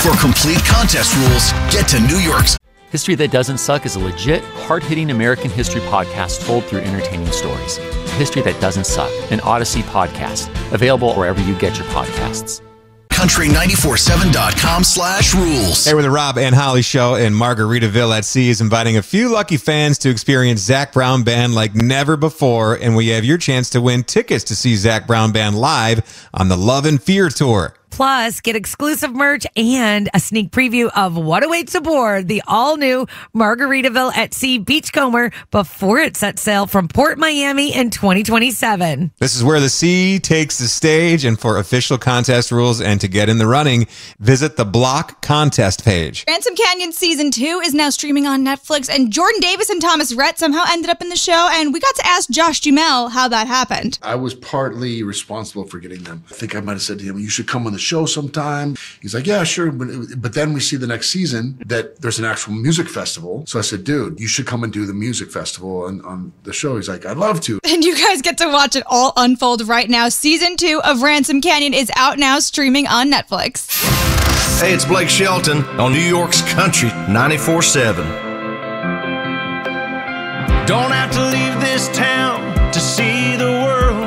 For complete contest rules, get to New York's. History That Doesn't Suck is a legit, hard-hitting American history podcast told through entertaining stories. History That Doesn't Suck, an Odyssey podcast, available wherever you get your podcasts. Country947.com/rules. Hey, we're the Rob and Holly Show, and Margaritaville at Sea is inviting a few lucky fans to experience Zac Brown Band like never before, and we have your chance to win tickets to see Zac Brown Band live on the Love and Fear Tour. Plus, get exclusive merch and a sneak preview of what awaits aboard the all-new Margaritaville at Sea Beachcomber before it sets sail from Port Miami in 2027. This is where the sea takes the stage, and for official contest rules and to get in the running, visit the Block contest page. Ransom Canyon Season 2 is now streaming on Netflix, and Jordan Davis and Thomas Rhett somehow ended up in the show, and we got to ask Josh Duhamel how that happened. I was partly responsible for getting them. I think I might have said to him, you should come on the show sometime. He's like, yeah, sure. But then we see the next season that there's an actual music festival. So I said, dude, you should come and do the music festival on the show. He's like, I'd love to. And you guys get to watch it all unfold right now. Season 2 of Ransom Canyon is out now, streaming on Netflix. Hey, it's Blake Shelton on New York's Country 94.7. Don't have to leave this town to see the world.